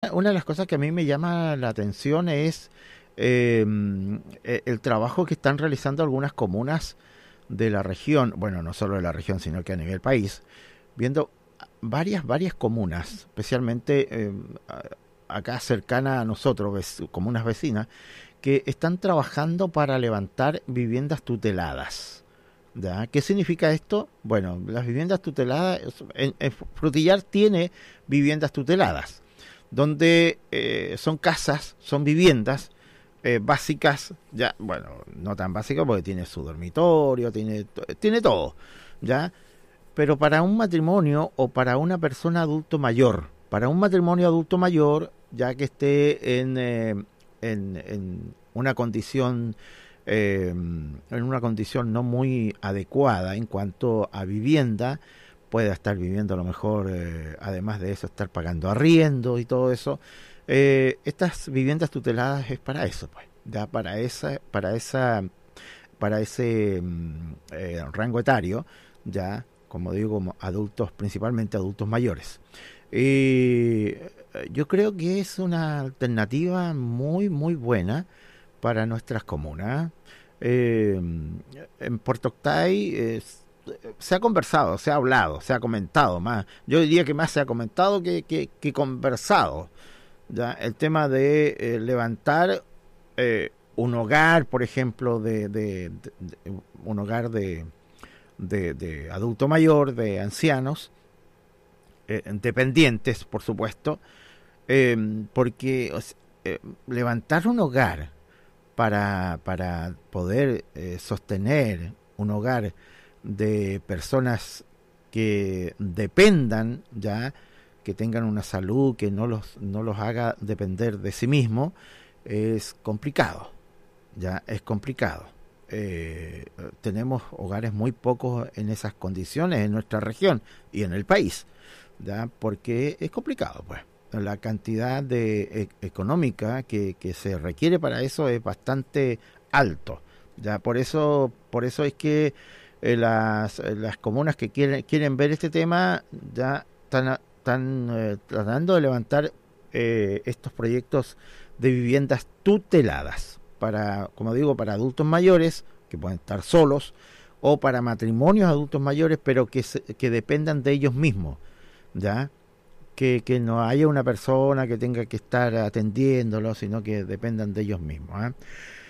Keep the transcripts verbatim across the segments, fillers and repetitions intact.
una de las cosas que a mí me llama la atención es eh, el trabajo que están realizando algunas comunas de la región, bueno, no solo de la región, sino que a nivel país, viendo varias, varias comunas, especialmente eh, acá cercana a nosotros, vec- comunas vecinas, que están trabajando para levantar viviendas tuteladas. ¿Ya? ¿Qué significa esto? Bueno, las viviendas tuteladas, en, en Frutillar tiene viviendas tuteladas, donde eh, son casas, son viviendas eh, básicas, ya, bueno, no tan básicas porque tiene su dormitorio, tiene, tiene todo, ¿ya? Pero para un matrimonio o para una persona adulto mayor, para un matrimonio adulto mayor, ya que esté en, eh, en, en una condición eh, en una condición no muy adecuada en cuanto a vivienda, pueda estar viviendo a lo mejor, eh, además de eso, estar pagando arriendo y todo eso. Eh, estas viviendas tuteladas es para eso, pues, ya para esa, para esa, para ese eh, rango etario, ya como digo, como adultos, principalmente adultos mayores. Y yo creo que es una alternativa muy, muy buena para nuestras comunas. Eh, en Puerto Octay eh, se ha conversado, se ha hablado, se ha comentado más. Yo diría que más se ha comentado que, que, que conversado. ¿Ya? El tema de eh, levantar eh, un hogar, por ejemplo, de, de, de, de un hogar de, de, de adulto mayor, de ancianos, eh, dependientes, por supuesto, eh, porque o sea, eh, levantar un hogar para, para poder eh, sostener un hogar de personas que dependan, ya que tengan una salud que no los no los haga depender de sí mismo, es complicado, ya es complicado. Eh, tenemos hogares muy pocos en esas condiciones en nuestra región y en el país, ya porque es complicado, pues. La cantidad de e- económica que, que se requiere para eso es bastante alto. Ya por eso, por eso es que eh, las, las comunas que quieren quieren ver este tema ya están, están eh, tratando de levantar eh, estos proyectos de viviendas tuteladas para, como digo, para adultos mayores que pueden estar solos o para matrimonios adultos mayores, pero que se, que dependan de ellos mismos, ya. Que, que no haya una persona que tenga que estar atendiéndolo, sino que dependan de ellos mismos. ¿eh?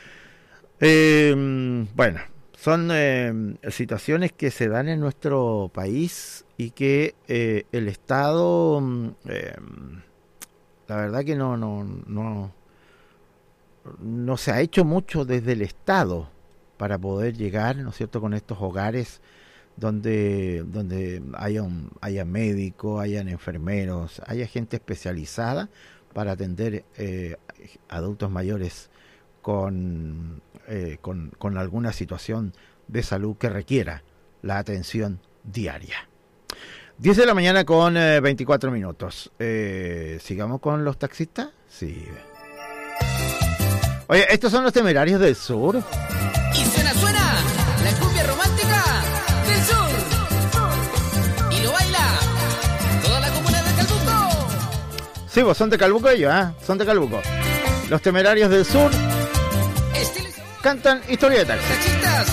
Eh, bueno, son eh, situaciones que se dan en nuestro país y que eh, el Estado, eh, la verdad que no, no, no, no se ha hecho mucho desde el Estado para poder llegar, ¿no es cierto?, con estos hogares donde donde haya un, haya médicos, hayan enfermeros, haya gente especializada para atender eh, adultos mayores con, eh, con con alguna situación de salud que requiera la atención diaria. diez de la mañana con eh, veinticuatro minutos. Eh, ¿Sigamos con los taxistas? Sí. Oye, estos son los Temerarios del Sur. Y suena, suena la cumbia romántica del sur. Y lo baila toda la comuna de Calbuco. Sí, vos son de Calbuco ellos, ¿eh? Son de Calbuco. Los Temerarios del Sur Estilo... cantan Historia de Taxi.